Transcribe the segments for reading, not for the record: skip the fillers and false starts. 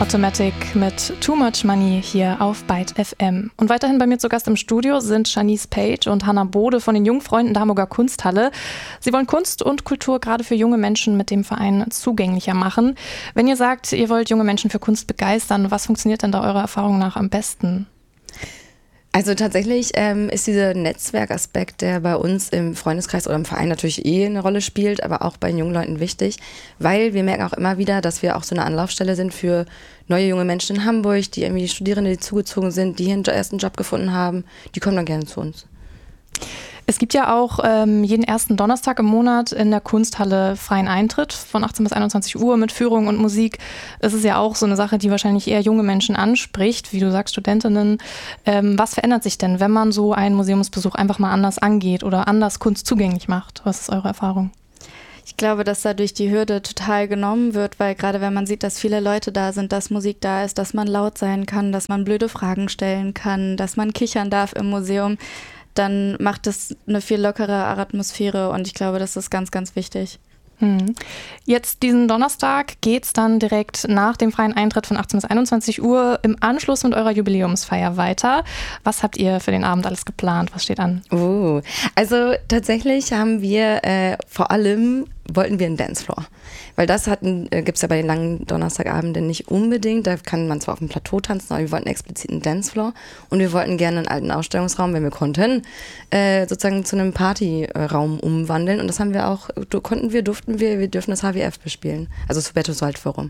Automatic mit Too Much Money hier auf Byte FM. Und weiterhin bei mir zu Gast im Studio sind Shanice Page und Hannah Bode von den Jungfreunden der Hamburger Kunsthalle. Sie wollen Kunst und Kultur gerade für junge Menschen mit dem Verein zugänglicher machen. Wenn ihr sagt, ihr wollt junge Menschen für Kunst begeistern, was funktioniert denn da eurer Erfahrung nach am besten? Also tatsächlich ist dieser Netzwerkaspekt, der bei uns im Freundeskreis oder im Verein natürlich eine Rolle spielt, aber auch bei jungen Leuten wichtig, weil wir merken auch immer wieder, dass wir auch so eine Anlaufstelle sind für neue junge Menschen in Hamburg, die irgendwie Studierende, die zugezogen sind, die hier einen ersten Job gefunden haben, die kommen dann gerne zu uns. Es gibt ja auch jeden ersten Donnerstag im Monat in der Kunsthalle freien Eintritt von 18 bis 21 Uhr mit Führung und Musik. Es ist ja auch so eine Sache, die wahrscheinlich eher junge Menschen anspricht, wie du sagst, Studentinnen. Was verändert sich denn, wenn man so einen Museumsbesuch einfach mal anders angeht oder anders Kunst zugänglich macht? Was ist eure Erfahrung? Ich glaube, dass dadurch die Hürde total genommen wird, weil gerade wenn man sieht, dass viele Leute da sind, dass Musik da ist, dass man laut sein kann, dass man blöde Fragen stellen kann, dass man kichern darf im Museum, dann macht es eine viel lockere Atmosphäre und ich glaube, das ist ganz, ganz wichtig. Jetzt diesen Donnerstag geht es dann direkt nach dem freien Eintritt von 18 bis 21 Uhr im Anschluss mit eurer Jubiläumsfeier weiter. Was habt ihr für den Abend alles geplant? Was steht an? Also tatsächlich haben wir vor allem wollten wir einen Dancefloor. Weil das gibt es ja bei den langen Donnerstagabenden nicht unbedingt. Da kann man zwar auf dem Plateau tanzen, aber wir wollten explizit einen Dancefloor. Und wir wollten gerne einen alten Ausstellungsraum, wenn wir konnten, sozusagen zu einem Partyraum umwandeln. Und das haben wir auch, wir dürfen das HWF bespielen. Also das Hubertus Waldforum.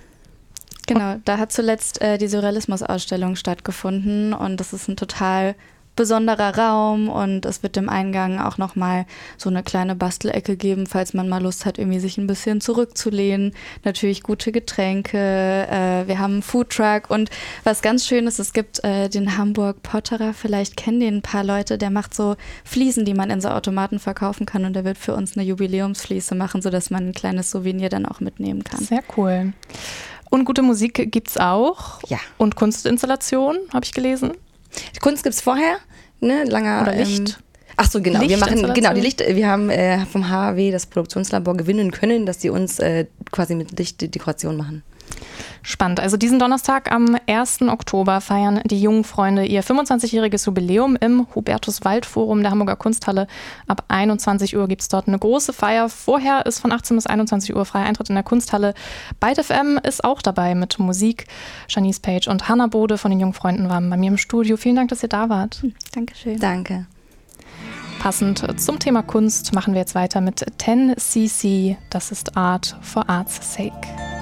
Genau, da hat zuletzt die Surrealismus-Ausstellung stattgefunden und das ist ein total besonderer Raum und es wird im Eingang auch nochmal so eine kleine Bastelecke geben, falls man mal Lust hat, irgendwie sich ein bisschen zurückzulehnen. Natürlich gute Getränke, wir haben einen Foodtruck und was ganz schön ist, es gibt den Hamburg Potterer, vielleicht kennen den ein paar Leute, der macht so Fliesen, die man in so Automaten verkaufen kann und der wird für uns eine Jubiläumsfliese machen, sodass man ein kleines Souvenir dann auch mitnehmen kann. Sehr cool. Und gute Musik gibt's auch? Ja. Und Kunstinstallationen, habe ich gelesen? Kunst gibt's vorher, ne? Oder Licht. Ach so, genau. Wir Lichtinstallation. wir haben vom HAW das Produktionslabor gewinnen können, dass die uns quasi mit Lichtdekoration machen. Spannend. Also diesen Donnerstag am 1. Oktober feiern die jungen Freunde ihr 25-jähriges Jubiläum im Hubertus-Wald-Forum der Hamburger Kunsthalle. Ab 21 Uhr gibt es dort eine große Feier. Vorher ist von 18 bis 21 Uhr freier Eintritt in der Kunsthalle. Byte FM ist auch dabei mit Musik. Shanice Page und Hannah Bode von den Jungfreunden waren bei mir im Studio. Vielen Dank, dass ihr da wart. Dankeschön. Danke. Passend zum Thema Kunst machen wir jetzt weiter mit 10cc. Das ist Art for Art's Sake.